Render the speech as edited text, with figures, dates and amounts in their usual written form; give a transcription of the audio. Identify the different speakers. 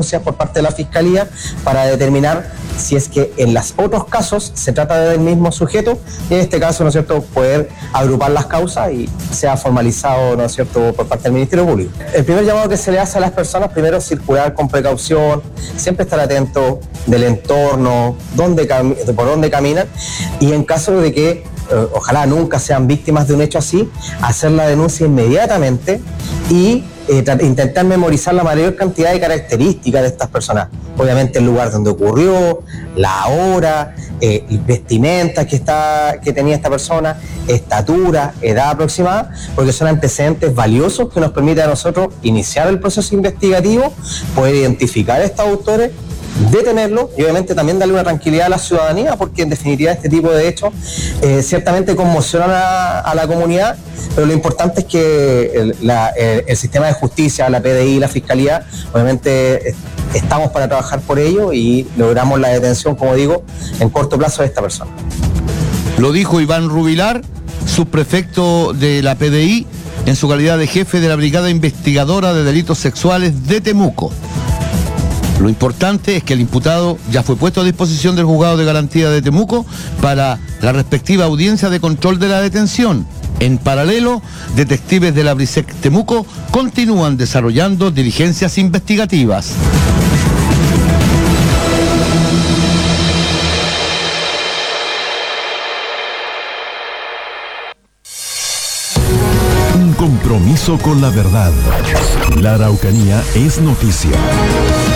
Speaker 1: denuncias por parte de la Fiscalía para determinar si es que en los otros casos se trata del mismo sujeto, y en este caso, ¿no es cierto?, poder agrupar las causas y sea formalizado, ¿no es cierto?, por parte del Ministerio Público. El primer llamado que se le hace a las personas, primero, circular con precaución, siempre estar atento del entorno, por dónde caminan, y en caso de que ojalá nunca sean víctimas de un hecho así, hacer la denuncia inmediatamente y intentar memorizar la mayor cantidad de características de estas personas. Obviamente el lugar donde ocurrió, la hora, vestimenta que tenía esta persona, estatura, edad aproximada, porque son antecedentes valiosos que nos permiten a nosotros iniciar el proceso investigativo, poder identificar a estos autores, detenerlo y obviamente también darle una tranquilidad a la ciudadanía, porque en definitiva este tipo de hechos ciertamente conmocionan a la comunidad, pero lo importante es que el sistema de justicia, la PDI, la Fiscalía, obviamente estamos para trabajar por ello y logramos la detención, como digo, en corto plazo de esta persona.
Speaker 2: Lo dijo Iván Rubilar, subprefecto de la PDI, en su calidad de jefe de la Brigada Investigadora de Delitos Sexuales de Temuco. Lo importante es que el imputado ya fue puesto a disposición del Juzgado de Garantía de Temuco para la respectiva audiencia de control de la detención. En paralelo, detectives de la Brisec Temuco continúan desarrollando diligencias investigativas.
Speaker 3: Un compromiso con la verdad. La Araucanía es noticia.